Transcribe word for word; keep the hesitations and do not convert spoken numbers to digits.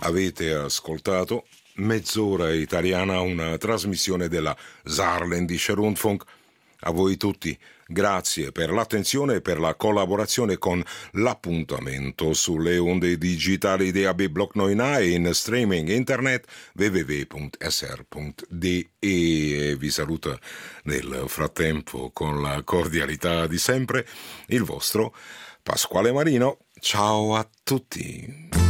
Avete ascoltato Mezz'ora italiana, una trasmissione della Saarländische Rundfunk. A voi tutti, grazie per l'attenzione e per la collaborazione con l'appuntamento sulle onde digitali di A B Block novanta e in streaming internet w w w punto s r punto d e. Vi saluta nel frattempo con la cordialità di sempre il vostro Pasquale Marino. Ciao a tutti.